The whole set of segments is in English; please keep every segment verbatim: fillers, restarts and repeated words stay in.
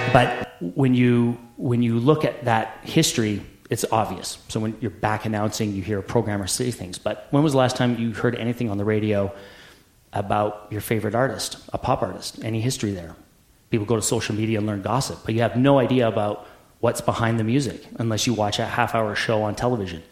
But when you when you look at that history, it's obvious. So when you're back announcing, you hear a programmer say things. But when was the last time you heard anything on the radio about your favorite artist, a pop artist? Any history there? People go to social media and learn gossip, but you have no idea about what's behind the music unless you watch a half-hour show on television.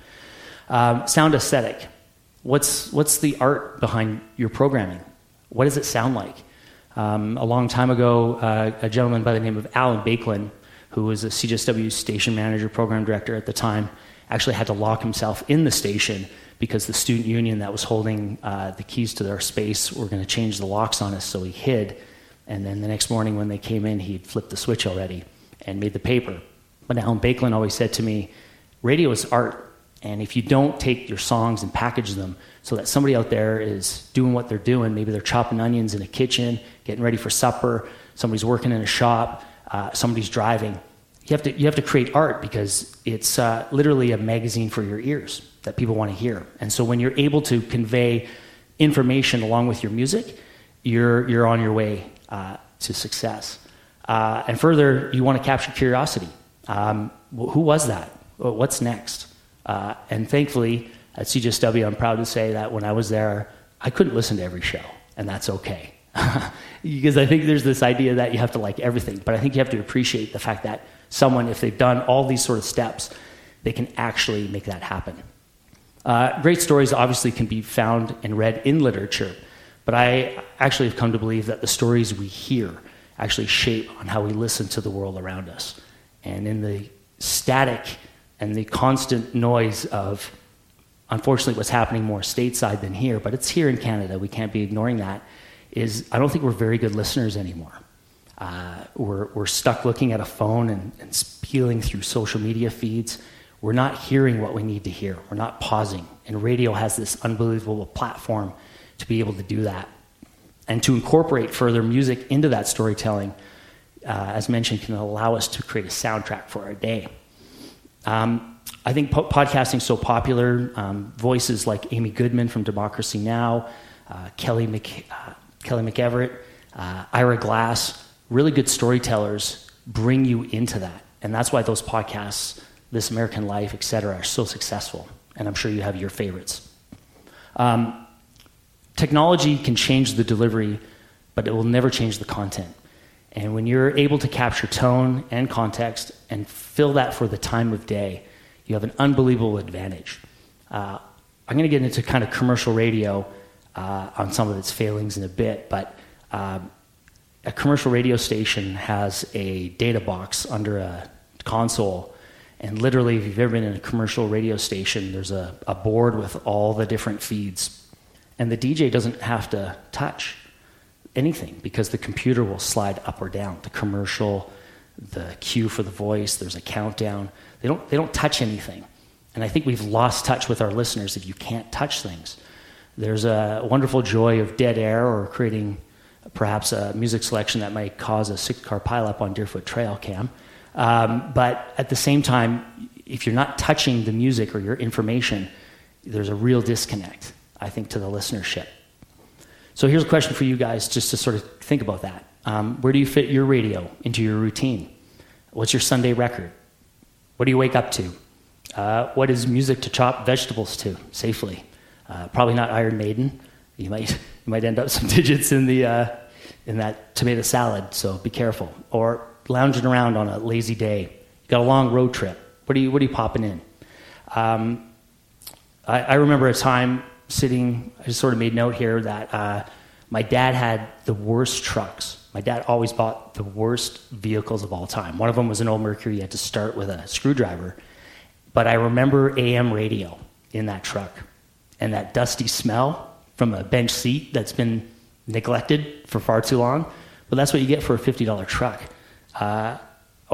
Um, sound aesthetic. What's what's the art behind your programming? What does it sound like? Um, a long time ago, uh, a gentleman by the name of Alan Bakelin, who was a C J S W station manager, program director at the time, actually had to lock himself in the station because the student union that was holding uh, the keys to their space were going to change the locks on us, so he hid. And then the next morning when they came in, he'd flipped the switch already and made the paper. But Alan Bakelin always said to me, radio is art. And if you don't take your songs and package them so that somebody out there is doing what they're doing, maybe they're chopping onions in a kitchen, getting ready for supper, somebody's working in a shop, uh, somebody's driving, you have to you have to create art because it's uh, literally a magazine for your ears that people want to hear. And so when you're able to convey information along with your music, you're you're on your way uh, to success. Uh, and further, you want to capture curiosity. Um, who was that? What's next? Uh, and thankfully, at C J S W, I'm proud to say that when I was there, I couldn't listen to every show, and that's okay. Because I think there's this idea that you have to like everything, but I think you have to appreciate the fact that someone, if they've done all these sort of steps, they can actually make that happen. Uh, great stories obviously can be found and read in literature, but I actually have come to believe that the stories we hear actually shape on how we listen to the world around us. And in the static and the constant noise of, unfortunately, what's happening more stateside than here, but it's here in Canada, we can't be ignoring that, is I don't think we're very good listeners anymore. Uh, we're, we're stuck looking at a phone and, and spieling through social media feeds. We're not hearing what we need to hear. We're not pausing. And radio has this unbelievable platform to be able to do that. And to incorporate further music into that storytelling, uh, as mentioned, can allow us to create a soundtrack for our day. Um, I think po- podcasting is so popular. Um, voices like Amy Goodman from Democracy Now!, uh, Kelly, Mc, uh, Kelly McEverett, uh, Ira Glass, really good storytellers bring you into that. And that's why those podcasts, This American Life, et cetera, are so successful. And I'm sure you have your favorites. Um, technology can change the delivery, but it will never change the content. And when you're able to capture tone and context and fill that for the time of day, you have an unbelievable advantage. Uh, I'm going to get into kind of commercial radio uh, on some of its failings in a bit, but um, a commercial radio station has a data box under a console, and literally, if you've ever been in a commercial radio station, there's a, a board with all the different feeds, and the D J doesn't have to touch anything because the computer will slide up or down. The commercial, the cue for the voice, there's a countdown. They don't they don't touch anything. And I think we've lost touch with our listeners if you can't touch things. There's a wonderful joy of dead air or creating perhaps a music selection that might cause a six-car pileup on Deerfoot Trail, Cam. Um, but at the same time, if you're not touching the music or your information, there's a real disconnect, I think, to the listenership. So here's a question for you guys, just to sort of think about that. Um, where do you fit your radio into your routine? What's your Sunday record? What do you wake up to? Uh, what is music to chop vegetables to safely? Uh, probably not Iron Maiden. You might you might end up some digits in the uh, in that tomato salad, so be careful. Or lounging around on a lazy day. You got a long road trip. What are you what are you popping in? Um, I, I remember a time sitting, I just sort of made note here that uh, my dad had the worst trucks. My dad always bought the worst vehicles of all time. One of them was an old Mercury. You had to start with a screwdriver. But I remember A M radio in that truck and that dusty smell from a bench seat that's been neglected for far too long. But that's what you get for a fifty dollars truck. Uh,